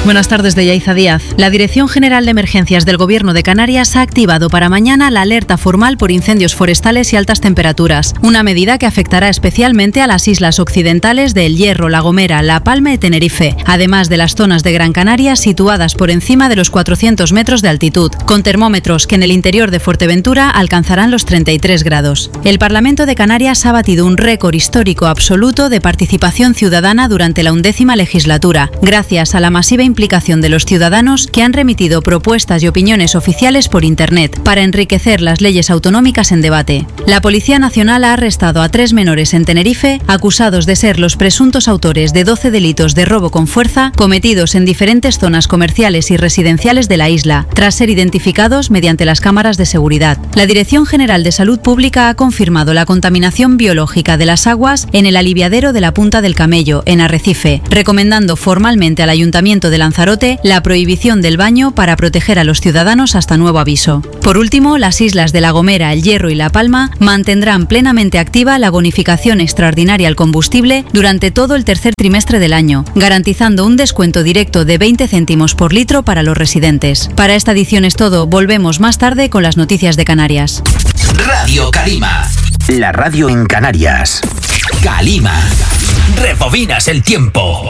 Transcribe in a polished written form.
Buenas tardes, de Yaiza Díaz. La Dirección General de Emergencias del Gobierno de Canarias ha activado para mañana la alerta formal por incendios forestales y altas temperaturas, una medida que afectará especialmente a las islas occidentales de El Hierro, La Gomera, La Palma y Tenerife, además de las zonas de Gran Canaria situadas por encima de los 400 metros de altitud, con termómetros que en el interior de Fuerteventura alcanzarán los 33 grados. El Parlamento de Canarias ha batido un récord histórico absoluto de participación ciudadana durante la 11ª legislatura, gracias a la masiva implicación de los ciudadanos que han remitido propuestas y opiniones oficiales por Internet para enriquecer las leyes autonómicas en debate. La Policía Nacional ha arrestado a 3 menores en Tenerife acusados de ser los presuntos autores de 12 delitos de robo con fuerza cometidos en diferentes zonas comerciales y residenciales de la isla, tras ser identificados mediante las cámaras de seguridad. La Dirección General de Salud Pública ha confirmado la contaminación biológica de las aguas en el aliviadero de la Punta del Camello, en Arrecife, recomendando formalmente al Ayuntamiento de Lanzarote la prohibición del baño para proteger a los ciudadanos hasta nuevo aviso. Por último, las islas de La Gomera, El Hierro y La Palma mantendrán plenamente activa la bonificación extraordinaria al combustible durante todo el tercer trimestre del año, garantizando un descuento directo de 20 céntimos por litro para los residentes. Para esta edición es todo, volvemos más tarde con las noticias de Canarias. Radio Calima, la radio en Canarias. Calima, rebobinas el tiempo.